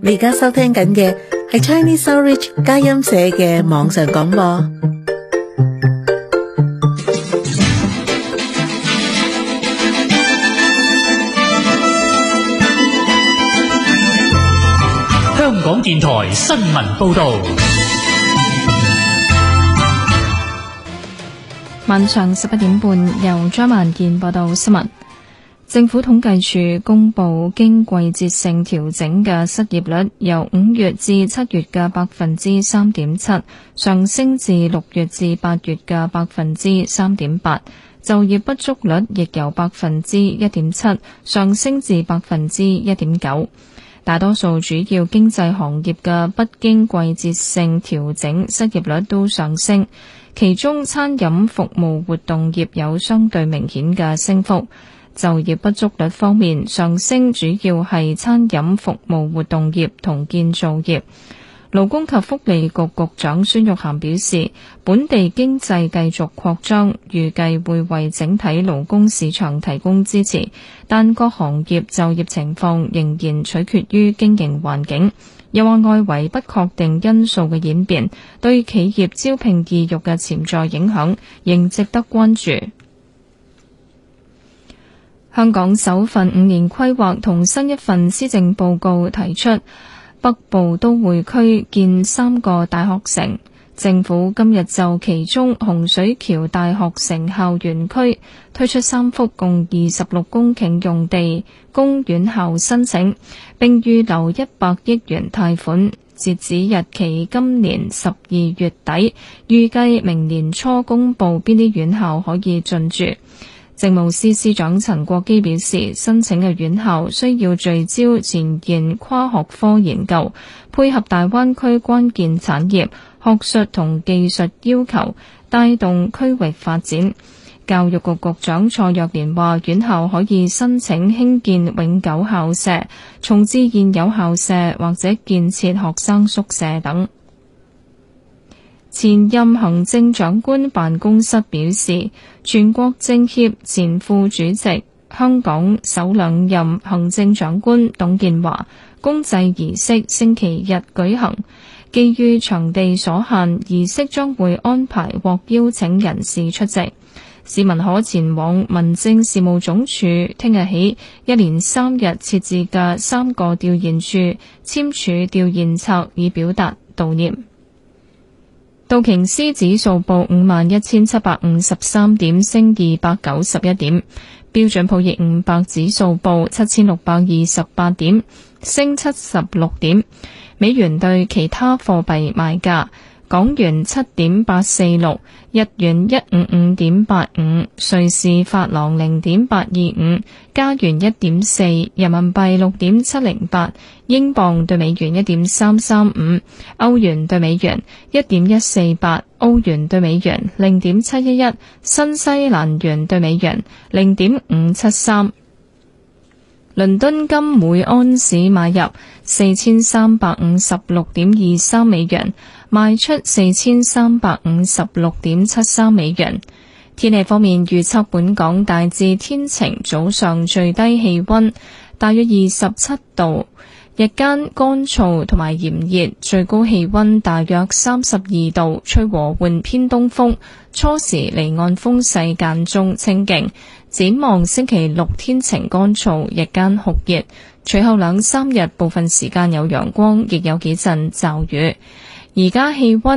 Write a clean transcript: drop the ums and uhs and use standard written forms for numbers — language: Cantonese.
你而家收聽緊嘅係 Chinese Outreach 佳音社嘅網上廣播。 香港電台新聞報道。 晚上11點半，由張萬健報道新聞。政府統計處公布經季節性調整嘅失業率由5月至7月嘅 3.7%， 上升至6月至8月嘅 3.8%， 就業不足率亦由 1.7% 上升至 1.9%。大多數主要經濟行業嘅不經季節性調整失業率都上升，其中餐飲服務活動業有相對明顯嘅升幅。就業不足率方面，上升主要係餐飲服務活動業同建造業。勞工及福利局局長孫玉菡表示，本地經濟繼續擴張，預計會為整體勞工市場提供支持，但各行業就業情況仍然取決於經營環境。又話外圍不確定因素嘅演變對企業招聘意欲嘅潛在影響仍值得關注。香港首份5年規劃同新一份施政報告提出北部都會區建3個大學城，政府今日就其中洪水橋大學城校園區推出3幅共26公頃用地供院校申請，並預留100億元貸款，截止日期今年12月底，預計明年初公布邊啲院校可以進駐。政務司司長陳國基表示，申請嘅院校需要聚焦前沿跨學科研究，配合大灣區關鍵產業、學術同技術要求，帶動區域發展。教育局局長蔡若蓮話，院校可以申請興建永久校舍、重置現有校舍或者建設學生宿舍等。前任行政長官辦公室表示，全國政協前副主席、香港首兩任行政長官董建華公祭儀式星期日舉行，基於場地所限，儀式將會安排獲邀請人士出席。市民可前往民政事務總署聽日起一連3日設置嘅3個弔唁處簽署弔唁冊，以表達悼念。道瓊斯指數報51,753點，升291點；標準普爾500指數報7,628點，升76點。美元對其他貨幣賣價：港元7.846，日元155.85，瑞士法郎0.825，加元1.4，人民幣6.708，英鎊對美元1.335，歐元對美元1.148，歐元對美元0.711，新西蘭元對美元0.573。倫敦金每安士買入4356.23美元，賣出4356.73美元。天氣方面預測，本港大致天晴，早上最低氣溫大約27度，日間乾燥同埋炎熱，最高氣溫大約32度，吹和緩偏東風，初時離岸風勢間中清勁。展望星期六天晴乾燥，日間酷熱，隨後2-3日部分時間有陽光，亦有幾陣驟雨。而家氣溫